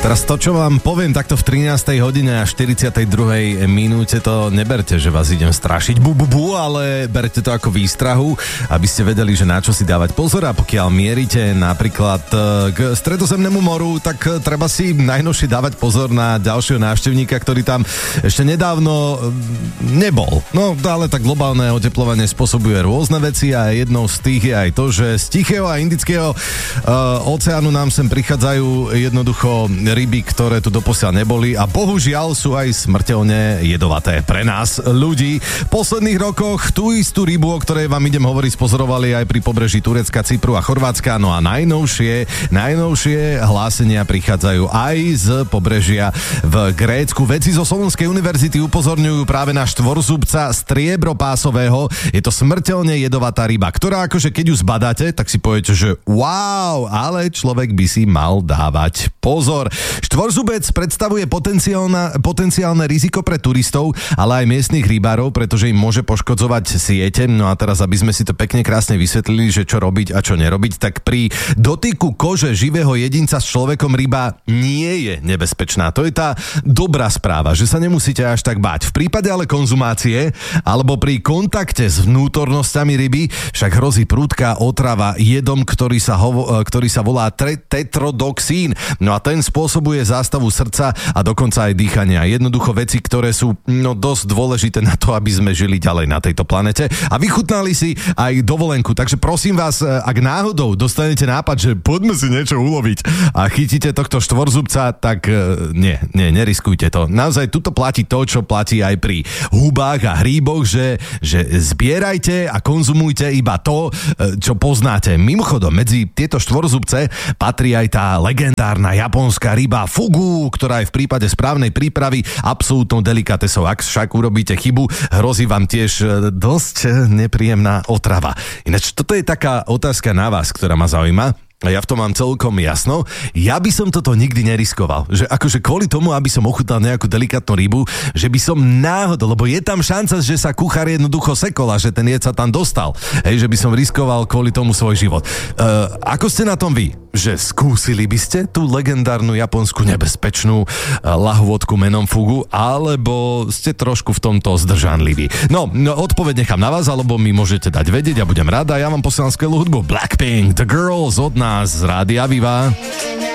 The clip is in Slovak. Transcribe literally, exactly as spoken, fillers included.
Teraz to, čo vám poviem takto v trinástej hodine a štyridsiatej druhej minúte, to neberte, že vás idem strašiť, bu, bu, bu, ale berte to ako výstrahu, aby ste vedeli, že na čo si dávať pozor, a pokiaľ mierite napríklad k Stredozemnému moru, tak treba si najnovšie dávať pozor na ďalšieho návštevníka, ktorý tam ešte nedávno nebol. No, ale tak globálne oteplovanie spôsobuje rôzne veci a jednou z tých je aj to, že z Tichého a Indického uh, oceánu nám sem prichádzajú jednoducho ryby, ktoré tu doposiaľ neboli a bohužiaľ sú aj smrteľne jedovaté pre nás ľudí. V posledných rokoch tú istú rybu, o ktorej vám idem hovoriť, spozorovali aj pri pobreží Turecka, Cypru a Chorvátska. No a najnovšie, najnovšie hlásenia prichádzajú aj z pobrežia v Grécku. Vedci zo Solunskej univerzity upozorňujú práve na štvorzubca striebropásového. Je to smrteľne jedovatá ryba, ktorá akože keď ju zbadáte, tak si poviete, že wow, ale človek by si mal dávať pozor. Štvorzubec predstavuje potenciálne riziko pre turistov, ale aj miestnych rybárov, pretože im môže poškodzovať siete. No a teraz, aby sme si to pekne krásne vysvetlili, že čo robiť a čo nerobiť, tak pri dotyku kože živého jedinca s človekom ryba nie je nebezpečná. To je tá dobrá správa, že sa nemusíte až tak báť. V prípade ale konzumácie alebo pri kontakte s vnútornosťami ryby však hrozí prudká otrava jedom, ktorý sa, hovo, ktorý sa volá tetrodoxín. No a ten spôsobuje zástavu srdca a dokonca aj dýchania. Jednoducho veci, ktoré sú no dosť dôležité na to, aby sme žili ďalej na tejto planete a vychutnali si aj dovolenku. Takže prosím vás, ak náhodou dostanete nápad, že poďme si niečo uloviť a chytíte tohto štvorzubca, tak nie, nie, neriskujte to. Naozaj tuto platí to, čo platí aj pri hubách a hríboch, že, že zbierajte a konzumujte iba to, čo poznáte. Mimochodom, medzi tieto štvorzubce patrí aj tá legendárna japonská ryba fugu, ktorá je v prípade správnej prípravy absolútnou delikatesou. Ak však urobíte chybu, hrozí vám tiež dosť nepríjemná otrava. Ináč toto je taká otázka na vás, ktorá ma zaujíma. Ja v tom mám celkom jasno. Ja by som toto nikdy neriskoval. Že akože kvôli tomu, aby som ochutnal nejakú delikátnu rybu, že by som náhodou, lebo je tam šanca, že sa kuchár jednoducho sekol a že ten jed sa tam dostal. Hej, že by som riskoval kvôli tomu svoj život. Uh, ako ste na tom vy? Že skúsili by ste tú legendárnu japonskú nebezpečnú uh, lahôdku menom fugu, alebo ste trošku v tomto zdržanliví? No, no, odpoveď nechám na vás, alebo mi môžete dať vedieť, ja budem rada. Ja vám posielam skvelú hudbu. Blackpink, The Girls od nás z Rádia Viva.